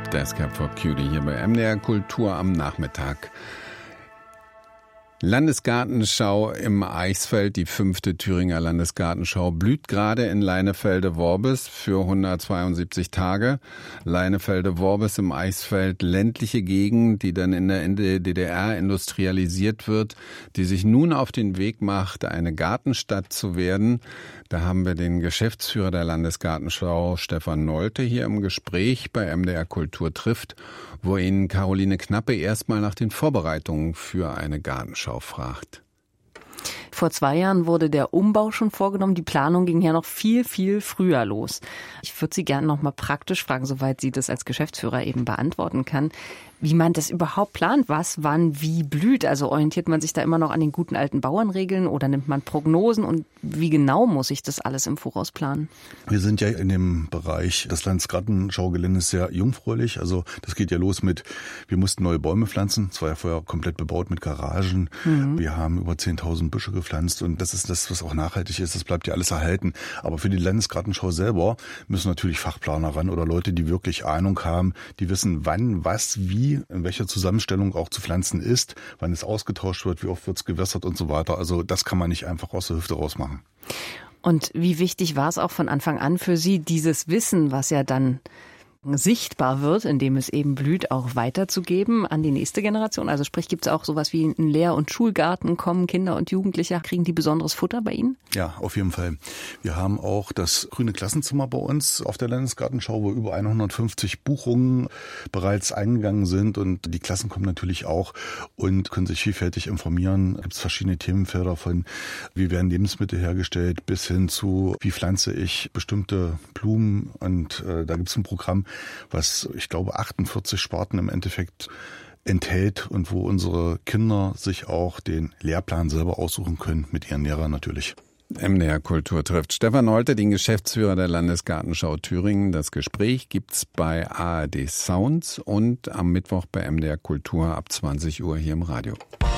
Death Cab for Cutie hier bei MDR Kultur am Nachmittag. Landesgartenschau im Eichsfeld, die 5. Thüringer Landesgartenschau, blüht gerade in Leinefelde-Worbis für 172 Tage. Leinefelde-Worbis im Eichsfeld, ländliche Gegend, die dann in der DDR industrialisiert wird, die sich nun auf den Weg macht, eine Gartenstadt zu werden. Da haben wir den Geschäftsführer der Landesgartenschau, Stefan Nolte, hier im Gespräch bei MDR Kultur trifft, wo ihn Caroline Knappe erstmal nach den Vorbereitungen für eine Gartenschau fragt. Vor 2 Jahren wurde der Umbau schon vorgenommen. Die Planung ging ja noch viel, viel früher los. Ich würde Sie gerne noch mal praktisch fragen, soweit sie das als Geschäftsführer eben beantworten kann, wie man das überhaupt plant, was, wann, wie blüht. Also orientiert man sich da immer noch an den guten alten Bauernregeln oder nimmt man Prognosen und wie genau muss ich das alles im Voraus planen? Wir sind ja in dem Bereich des Landesgartenschaugeländes sehr jungfräulich. Also das geht ja los mit, wir mussten neue Bäume pflanzen. Es war ja vorher komplett bebaut mit Garagen. Wir haben über 10.000 Büsche gepflanzt und das ist das, was auch nachhaltig ist. Das bleibt ja alles erhalten. Aber für die Landesgartenschau selber müssen natürlich Fachplaner ran oder Leute, die wirklich Ahnung haben, die wissen, wann, was, wie, in welcher Zusammenstellung auch zu pflanzen ist, wann es ausgetauscht wird, wie oft wird es gewässert und so weiter. Also das kann man nicht einfach aus der Hüfte rausmachen. Und wie wichtig war es auch von Anfang an für Sie, dieses Wissen, was ja dann sichtbar wird, indem es eben blüht, auch weiterzugeben an die nächste Generation? Also sprich, gibt es auch sowas wie einen Lehr- und Schulgarten, kommen Kinder und Jugendliche, kriegen die besonderes Futter bei Ihnen? Ja, auf jeden Fall. Wir haben auch das grüne Klassenzimmer bei uns auf der Landesgartenschau, wo über 150 Buchungen bereits eingegangen sind und die Klassen kommen natürlich auch und können sich vielfältig informieren. Es gibt verschiedene Themenfelder von, wie werden Lebensmittel hergestellt, bis hin zu, wie pflanze ich bestimmte Blumen und da gibt es ein Programm, was ich glaube 48 Sparten im Endeffekt enthält und wo unsere Kinder sich auch den Lehrplan selber aussuchen können, mit ihren Lehrern natürlich. MDR Kultur trifft Stefan Nolte, den Geschäftsführer der Landesgartenschau Thüringen. Das Gespräch gibt's bei ARD Sounds und am Mittwoch bei MDR Kultur ab 20 Uhr hier im Radio.